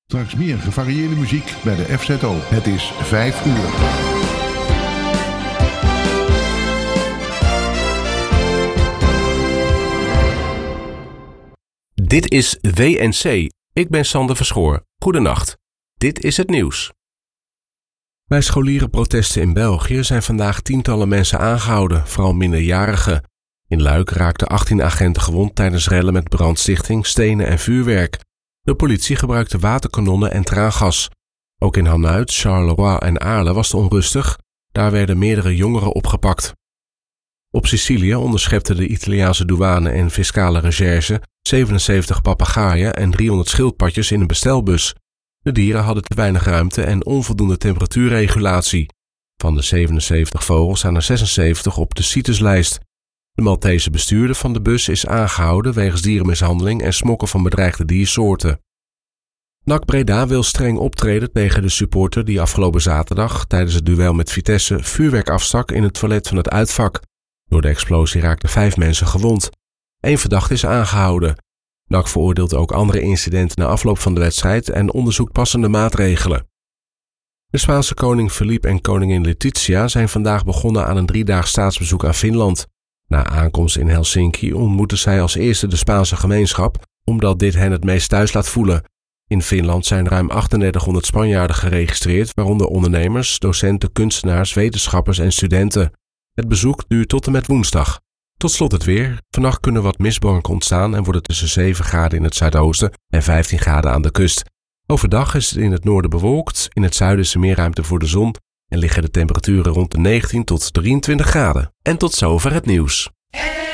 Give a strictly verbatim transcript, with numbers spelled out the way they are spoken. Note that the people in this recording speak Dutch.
Straks meer gevarieerde muziek bij de F Z O. Het is vijf uur. Dit is W N C. Ik ben Sander Verschoor. Goedenacht. Dit is het nieuws. Bij scholierenprotesten in België zijn vandaag tientallen mensen aangehouden, vooral minderjarigen. In Luik raakten achttien agenten gewond tijdens rellen met brandstichting, stenen en vuurwerk. De politie gebruikte waterkanonnen en traangas. Ook in Hanuit, Charleroi en Aarle was het onrustig. Daar werden meerdere jongeren opgepakt. Op Sicilië onderschepte de Italiaanse douane en fiscale recherche zevenenzeventig papegaaien en driehonderd schildpadjes in een bestelbus. De dieren hadden te weinig ruimte en onvoldoende temperatuurregulatie. Van de zevenenzeventig vogels staan er zesenzeventig op de CITES-lijst. De Maltese bestuurder van de bus is aangehouden wegens dierenmishandeling en smokken van bedreigde diersoorten. N A C Breda wil streng optreden tegen de supporter die afgelopen zaterdag tijdens het duel met Vitesse vuurwerk afstak in het toilet van het uitvak. Door de explosie raakten vijf mensen gewond. Eén verdachte is aangehouden. N A C veroordeelt ook andere incidenten na afloop van de wedstrijd en onderzoekt passende maatregelen. De Spaanse koning Felipe en koningin Letizia zijn vandaag begonnen aan een driedaags staatsbezoek aan Finland. Na aankomst in Helsinki ontmoeten zij als eerste de Spaanse gemeenschap, omdat dit hen het meest thuis laat voelen. In Finland zijn ruim drieënachtig Spanjaarden geregistreerd, waaronder ondernemers, docenten, kunstenaars, wetenschappers en studenten. Het bezoek duurt tot en met woensdag. Tot slot het weer. Vannacht kunnen wat mistbanken ontstaan en wordt het tussen zeven graden in het zuidoosten en vijftien graden aan de kust. Overdag is het in het noorden bewolkt, in het zuiden is er meer ruimte voor de zon en liggen de temperaturen rond de negentien tot drieëntwintig graden. En tot zover het nieuws.